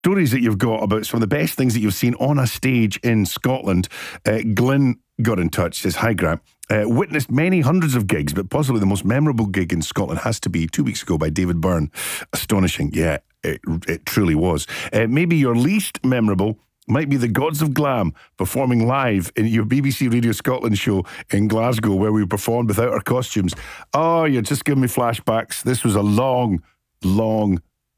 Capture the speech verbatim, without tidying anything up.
stories that you've got about some of the best things that you've seen on a stage in Scotland. Uh, Glyn got in touch, says, hi Grant. Uh, witnessed many hundreds of gigs, but possibly the most memorable gig in Scotland has to be two weeks ago by David Byrne. Astonishing. Yeah, it, it truly was. Uh, maybe your least memorable might be the Gods of Glam performing live in your B B C Radio Scotland show in Glasgow, where we performed without our costumes. Oh, you're just giving me flashbacks. This was a long, long